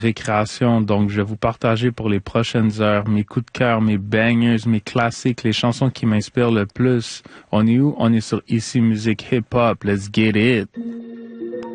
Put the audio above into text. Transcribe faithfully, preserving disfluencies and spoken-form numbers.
récréation, donc je vais vous partager pour les prochaines heures mes coups de cœur, mes bangers, mes classiques, les chansons qui m'inspirent le plus. On est où? On est sur Ici Musique Hip Hop. Let's get it!